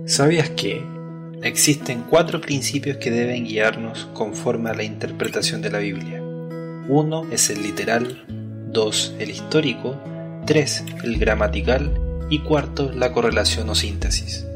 ¿Sabías que existen 4 principios que deben guiarnos conforme a la interpretación de la Biblia? 1 es el literal, 2 el histórico, 3 el gramatical y 4 la correlación o síntesis.